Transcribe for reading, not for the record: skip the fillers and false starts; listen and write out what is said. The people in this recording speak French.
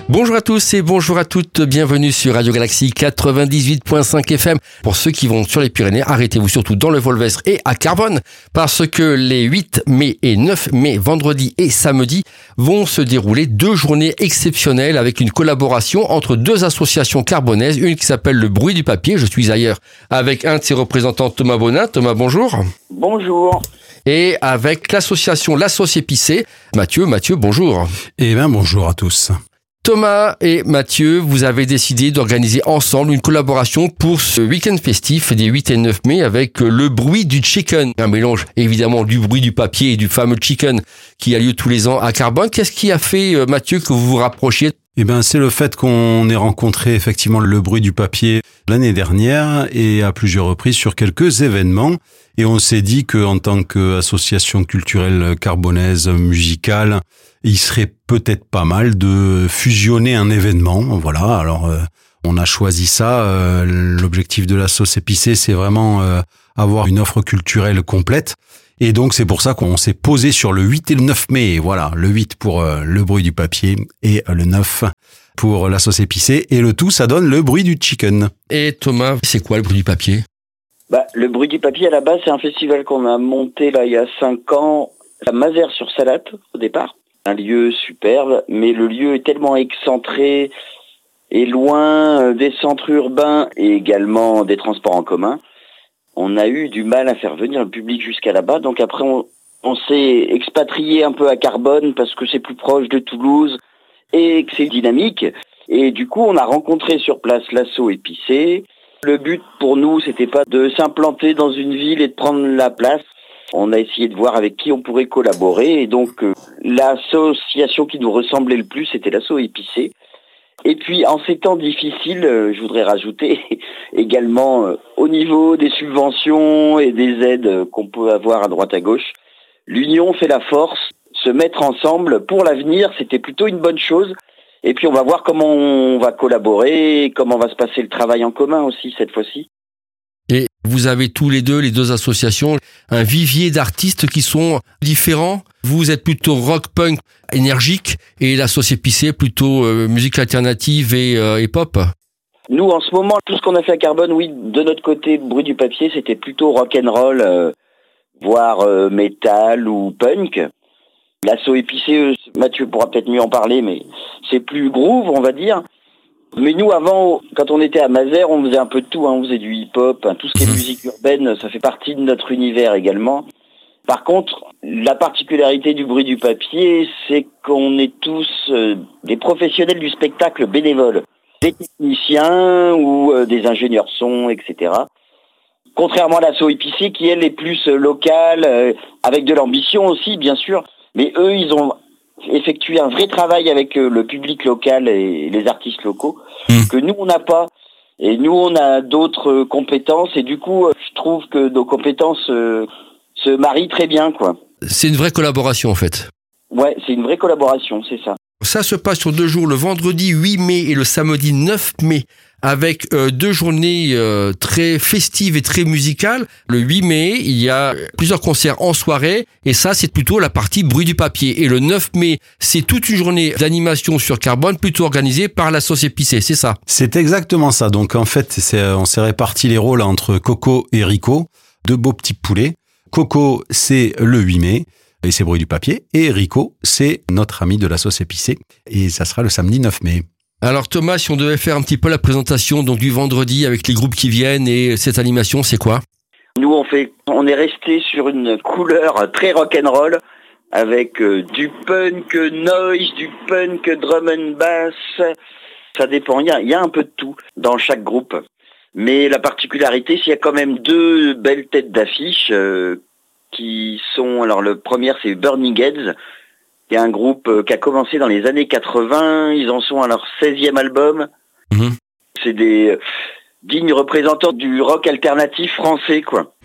Bonjour à tous et bonjour à toutes, bienvenue sur Radio Galaxie 98.5 FM. Pour ceux qui vont sur les Pyrénées, arrêtez-vous surtout dans le Volvestre et à Carbonne, parce que les 8 mai et 9 mai, vendredi et samedi, vont se dérouler 2 journées exceptionnelles avec une collaboration entre 2 associations carbonaises, une qui s'appelle Le Bruit du Papier, je suis ailleurs avec un de ses représentants, Thomas Bonin. Thomas, bonjour. Bonjour. Et avec l'association La Sauce Épicée, Mathieu, bonjour. Eh bien, bonjour à tous. Thomas et Mathieu, vous avez décidé d'organiser ensemble une collaboration pour ce week-end festif des 8 et 9 mai avec le bruit du chicken. Un mélange évidemment du bruit du papier et du fameux chicken qui a lieu tous les ans à Carbonne. Qu'est-ce qui a fait, Mathieu, que vous vous rapprochiez ? Eh bien, c'est le fait qu'on ait rencontré effectivement le bruit du papier l'année dernière et à plusieurs reprises sur quelques événements. Et on s'est dit qu'en tant qu'association culturelle carbonaise musicale, il serait peut-être pas mal de fusionner un événement. Voilà, alors on a choisi ça. L'objectif de la sauce épicée, c'est vraiment avoir une offre culturelle complète. Et donc, c'est pour ça qu'on s'est posé sur le 8 et le 9 mai. Voilà, le 8 pour le bruit du papier et le 9 pour la sauce épicée. Et le tout, ça donne le bruit du chicken. Et Thomas, c'est quoi le bruit du papier ? Le bruit du papier, à la base, c'est un festival qu'on a monté là il y a 5 ans à Mazères-sur-Salate, au départ. Un lieu superbe, mais le lieu est tellement excentré et loin des centres urbains et également des transports en commun. On a eu du mal à faire venir le public jusqu'à là-bas. Donc après, on s'est expatrié un peu à Carbonne parce que c'est plus proche de Toulouse et que c'est dynamique. Et du coup, on a rencontré sur place l'Asso Épicée. Le but pour nous, c'était pas de s'implanter dans une ville et de prendre la place. On a essayé de voir avec qui on pourrait collaborer. Et donc, l'association qui nous ressemblait le plus, c'était l'Asso Épicée. Et puis, en ces temps difficiles, je voudrais rajouter également au niveau des subventions et des aides qu'on peut avoir à droite à gauche, l'union fait la force. Se mettre ensemble pour l'avenir, c'était plutôt une bonne chose. Et puis, on va voir comment on va collaborer, comment va se passer le travail en commun aussi cette fois-ci. Et vous avez tous les deux associations, un vivier d'artistes qui sont différents. Vous êtes plutôt rock punk énergique et la sauce épicée plutôt musique alternative et pop. Nous, en ce moment, tout ce qu'on a fait à Carbonne, oui, de notre côté, bruit du papier, c'était plutôt rock and roll, voire métal ou punk. L'Asso Épicée, Mathieu pourra peut-être mieux en parler, mais c'est plus groove, on va dire. Mais nous, avant, quand on était à Mazères, on faisait un peu de tout. On faisait du hip-hop, tout ce qui est musique urbaine, ça fait partie de notre univers également. Par contre, la particularité du bruit du papier, c'est qu'on est tous des professionnels du spectacle bénévoles. Des techniciens ou des ingénieurs son, etc. Contrairement à l'Asso Épicée, qui elle est plus locale, avec de l'ambition aussi, bien sûr. Mais eux, ils ont effectué un vrai travail avec le public local et les artistes locaux que nous, on n'a pas. Et nous, on a d'autres compétences. Et du coup, je trouve que nos compétences se marient très bien, quoi. C'est une vraie collaboration, en fait. Ouais, c'est une vraie collaboration, c'est ça. Ça se passe sur 2 jours, le vendredi 8 mai et le samedi 9 mai, avec 2 journées très festives et très musicales. Le 8 mai, il y a plusieurs concerts en soirée, et ça, c'est plutôt la partie bruit du papier. Et le 9 mai, c'est toute une journée d'animation sur Carbonne, plutôt organisée par la sauce épicée, c'est ça ? C'est exactement ça. Donc en fait, on s'est réparti les rôles entre Coco et Rico, 2 beaux petits poulets. Coco, c'est le 8 mai. Et c'est bruit du papier. Et Rico, c'est notre ami de la sauce épicée. Et ça sera le samedi 9 mai. Alors Thomas, si on devait faire un petit peu la présentation donc du vendredi avec les groupes qui viennent et cette animation, c'est quoi ? Nous, on est resté sur une couleur très rock'n'roll avec du punk noise, du punk drum and bass. Ça dépend, il y a un peu de tout dans chaque groupe. Mais la particularité, c'est qu'il y a quand même 2 belles têtes d'affiche qui sont... Alors le premier, c'est Burning Heads. Il y a un groupe qui a commencé dans les années 80. Ils en sont à leur 16e album. C'est des dignes représentants du rock alternatif français, quoi.